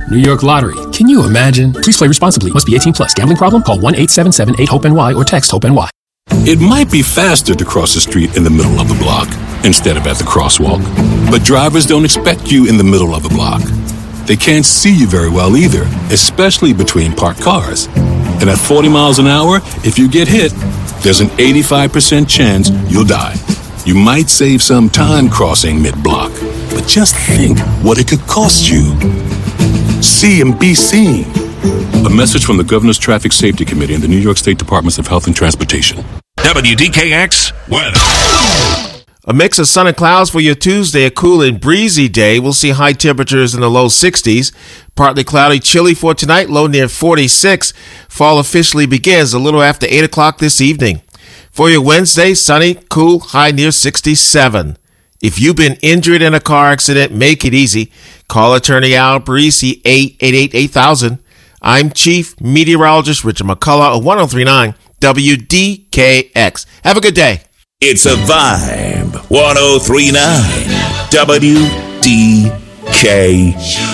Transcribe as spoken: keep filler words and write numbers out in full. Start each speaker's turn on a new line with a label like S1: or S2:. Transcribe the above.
S1: New York Lottery. Can you imagine? Please play responsibly. Must be eighteen plus. Gambling problem? Call one eight seven seven eight hope N Y or text HOPE-NY.
S2: It might be faster to cross the street in the middle of the block instead of at the crosswalk. But drivers don't expect you in the middle of the block. They can't see you very well either, especially between parked cars. And at forty miles an hour, if you get hit, there's an eighty-five percent chance you'll die. You might save some time crossing mid-block, but just think what it could cost you. See and be seen. A message from the Governor's Traffic Safety Committee and the New York State Departments of Health and Transportation.
S3: W D K X weather.
S4: A mix of sun and clouds for your Tuesday, a cool and breezy day. We'll see high temperatures in the low sixties. Partly cloudy, chilly for tonight, low near forty-six. Fall officially begins a little after eight o'clock this evening. For your Wednesday, sunny, cool, high near sixty-seven. If you've been injured in a car accident, make it easy. Call attorney Al Parisi, eight eight eight, eight thousand. I'm Chief Meteorologist Richard McCullough of one oh three point nine W D K X. Have a good day.
S3: It's a vibe. one oh three point nine W D K